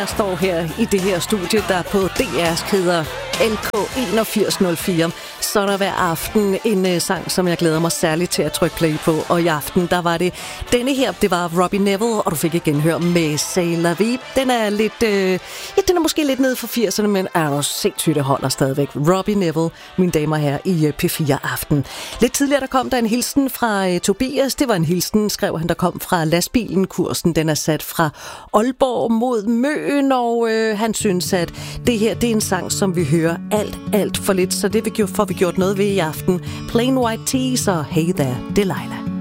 Jeg står her i det her studie, der på DR's hedder LK8104. Så er der hver aften en sang, som jeg glæder mig særligt til at trykke play på. Og i aften, der var det denne her, det var Robbie Nevil, og du fik igen høre med C'est la vie. Den er lidt, den er måske lidt nede for 80'erne, men er jo sindssygt, det holder stadigvæk. Robbie Nevil, mine damer her i P4 Aften. Lidt tidligere, der kom der en hilsen fra Tobias. Det var en hilsen, skrev han, der kom fra lastbilen. Kursen, den er sat fra Aalborg mod Møn, og han synes, at det her, det er en sang, som vi hører alt for lidt, så det får vi gjort noget ved i aften. Plain White Tees og Hey There, Delilah.